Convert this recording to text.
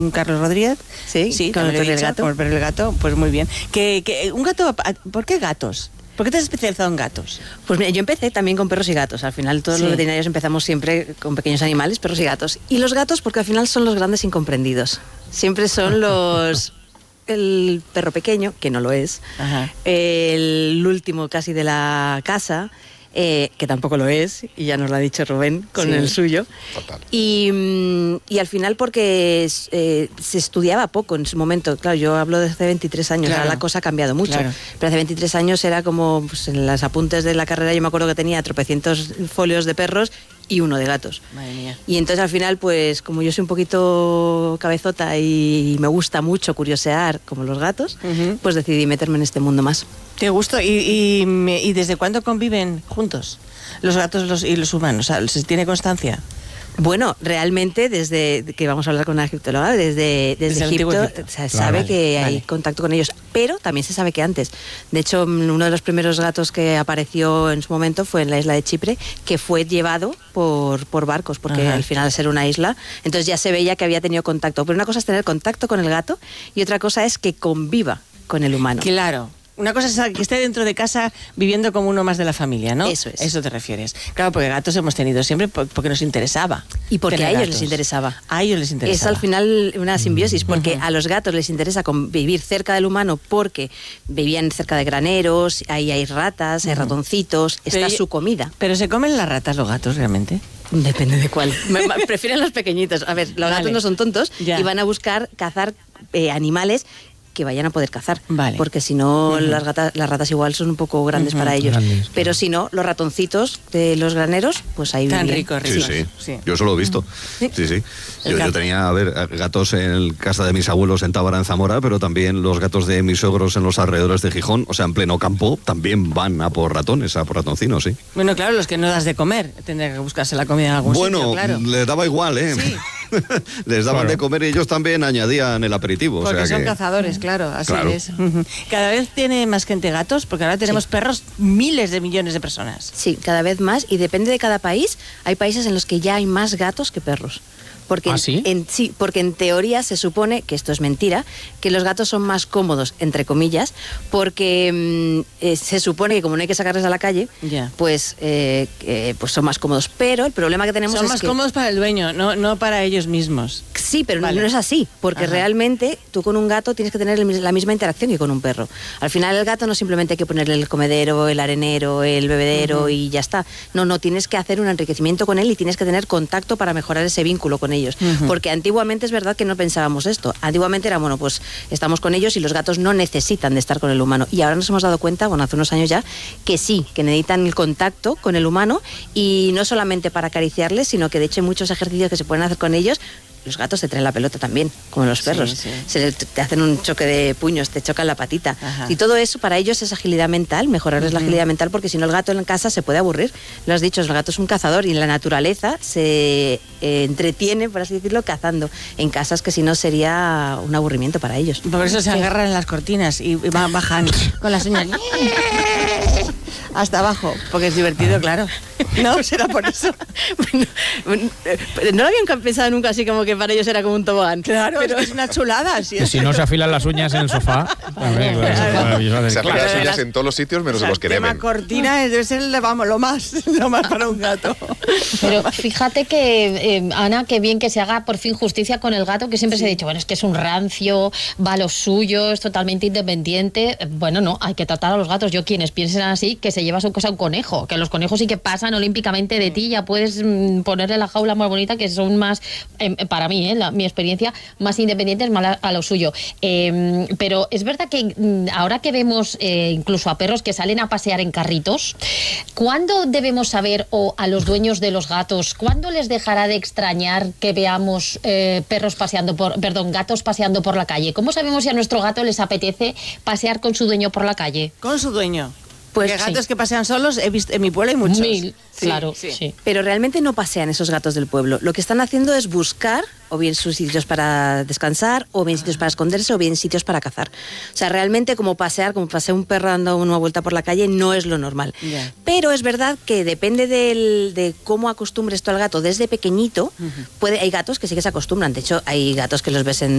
Carlos Rodríguez. Sí, con el perro y el gato. Con el perro y el gato, pues muy bien. Un gato, ¿por qué gatos? ¿Por qué te has especializado en gatos? Pues mira, yo empecé también con perros y gatos. Al final todos los veterinarios empezamos siempre con pequeños animales, perros y gatos. Y los gatos porque al final son los grandes incomprendidos. Siempre son el perro pequeño, que no lo es, el último casi de la casa, que tampoco lo es, y ya nos lo ha dicho Rubén con el suyo. Total. Y al final porque se estudiaba poco en su momento. Claro, yo hablo de hace 23 años, ahora la cosa ha cambiado mucho. Claro. Pero hace 23 años era como, pues, en los apuntes de la carrera yo me acuerdo que tenía tropecientos folios de perros y uno de gatos. Madre mía. Y entonces al final, pues como yo soy un poquito cabezota y me gusta mucho curiosear como los gatos, pues decidí meterme en este mundo más. ¿Te gusta? ¿Y desde cuándo conviven juntos los gatos y los humanos? O sea, ¿se tiene constancia? Bueno, realmente desde que vamos a hablar con una egiptóloga, desde Egipto se sabe que hay contacto con ellos, pero también se sabe que antes. De hecho, uno de los primeros gatos que apareció en su momento fue en la isla de Chipre, que fue llevado por barcos, porque al final al ser una isla, entonces ya se veía que había tenido contacto. Pero una cosa es tener contacto con el gato y otra cosa es que conviva con el humano. Claro. Una cosa es que esté dentro de casa viviendo como uno más de la familia, ¿no? Eso es. Eso te refieres. Claro, porque gatos hemos tenido siempre porque nos interesaba. Y porque a ellos les interesaba. A ellos les interesaba. Es al final una simbiosis, porque a los gatos les interesa vivir cerca del humano porque vivían cerca de graneros, ahí hay ratas, hay ratoncitos, está su comida. ¿Pero se comen las ratas los gatos realmente? Depende de cuál. Prefieren los pequeñitos. A ver, los gatos no son tontos y van a buscar cazar animales que vayan a poder cazar, porque si no las ratas igual son un poco grandes para ellos, pero si no, los ratoncitos de los graneros, pues ahí tan viven. ricos. Sí. Yo eso lo he visto. Sí. Yo tenía, gatos en casa de mis abuelos en Tábara, en Zamora, pero también los gatos de mis suegros en los alrededores de Gijón, o sea, en pleno campo, también van a por ratones, a por ratoncinos, sí. Bueno, claro, los que no das de comer, tendrán que buscarse la comida en algún sitio, claro. Bueno, les daba igual, Sí. Les daban de comer y ellos también añadían el aperitivo. Porque o sea son cazadores, claro, así es. Cada vez tiene más gente gatos, porque ahora tenemos perros miles de millones de personas. Sí, cada vez más, y depende de cada país. Hay países en los que ya hay más gatos que perros. Porque porque en teoría se supone, que esto es mentira, que los gatos son más cómodos, entre comillas, porque se supone que como no hay que sacarles a la calle, pues son más cómodos. Pero el problema que tenemos son más cómodos para el dueño, no para ellos mismos. Sí, pero no es así, porque realmente tú con un gato tienes que tener la misma interacción que con un perro. Al final el gato no simplemente hay que ponerle el comedero, el arenero, el bebedero y ya está. No, tienes que hacer un enriquecimiento con él y tienes que tener contacto para mejorar ese vínculo con ellos. Porque antiguamente es verdad que no pensábamos esto. Antiguamente era, pues estamos con ellos y los gatos no necesitan de estar con el humano. Y ahora nos hemos dado cuenta, hace unos años ya, que sí, que necesitan el contacto con el humano, y no solamente para acariciarles, sino que de hecho hay muchos ejercicios que se pueden hacer con ellos. Los gatos te traen la pelota también, como los perros. Te hacen un choque de puños, te chocan la patita. Y todo eso para ellos es agilidad mental, mejorarles la agilidad mental, porque si no el gato en casa se puede aburrir. Lo has dicho, el gato es un cazador y en la naturaleza se entretiene, por así decirlo, cazando. En casas que si no sería un aburrimiento para ellos. Por eso se agarran en las cortinas y bajan con las uñas hasta abajo, porque es divertido, claro. ¿No? ¿Será por eso? No lo habían pensado nunca así, como que para ellos era como un tobogán. Claro, pero es una chulada. Si no se afilan las uñas en el sofá. Se afilan las uñas en todos los sitios menos en los que deben. La cortina debe ser lo más para un gato. Pero fíjate que, Ana, qué bien que se haga por fin justicia con el gato, que siempre se ha dicho, es que es un rancio, va a lo suyo, es totalmente independiente. Bueno, no, hay que tratar a los gatos. Yo, quienes piensen así, que se lleva su cosa un conejo, que los conejos sí que pasan olímpicamente de ti, ya puedes ponerle la jaula más bonita, que son más, para mí, mi experiencia, más independientes, más a lo suyo. Pero es verdad que ahora que vemos incluso a perros que salen a pasear en carritos, ¿cuándo debemos saber, o a los dueños de los gatos, cuándo les dejará de extrañar que veamos gatos paseando por la calle? ¿Cómo sabemos si a nuestro gato les apetece pasear con su dueño por la calle? Con su dueño. Pues gatos que pasean solos, he visto en mi pueblo hay muchos. 1000, claro. Sí. Pero realmente no pasean esos gatos del pueblo. Lo que están haciendo es buscar o bien sus sitios para descansar, o bien sitios para esconderse, o bien sitios para cazar. O sea, realmente como pasea un perro dando una vuelta por la calle no es lo normal. Pero es verdad que depende de cómo acostumbres tú al gato desde pequeñito. Hay gatos que sí que se acostumbran. De hecho, hay gatos que los ves en